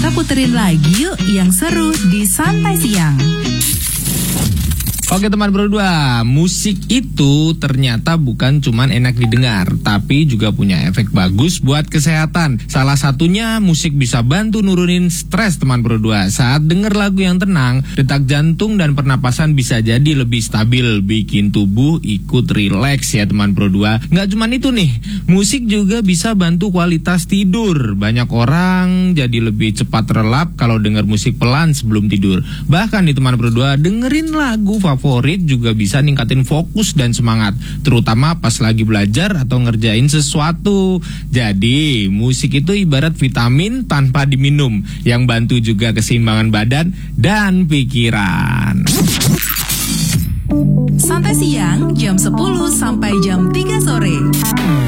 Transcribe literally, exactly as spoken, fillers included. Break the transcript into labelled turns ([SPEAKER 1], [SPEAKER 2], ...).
[SPEAKER 1] Kita puterin lagi yuk yang seru di Santai Siang.
[SPEAKER 2] Oke teman berdua, musik itu ternyata bukan cuman enak didengar, tapi juga punya efek bagus buat kesehatan. Salah satunya musik bisa bantu nurunin stres teman berdua. Saat denger lagu yang tenang, detak jantung dan pernapasan bisa jadi lebih stabil, bikin tubuh ikut rileks ya teman berdua. Nggak cuman itu nih, musik juga bisa bantu kualitas tidur. Banyak orang jadi lebih cepat relap kalau denger musik pelan sebelum tidur. Bahkan nih teman berdua, dengerin lagu favorit favorit juga bisa ningkatin fokus dan semangat, terutama pas lagi belajar atau ngerjain sesuatu. Jadi, musik itu ibarat vitamin tanpa diminum, yang bantu juga keseimbangan badan dan pikiran.
[SPEAKER 1] Santai Siang jam sepuluh sampai jam tiga sore.